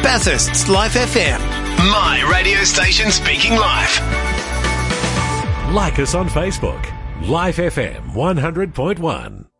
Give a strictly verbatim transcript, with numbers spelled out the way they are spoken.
Bathurst's Life F M. My radio station speaking live. Like us on Facebook. Life F M one hundred point one.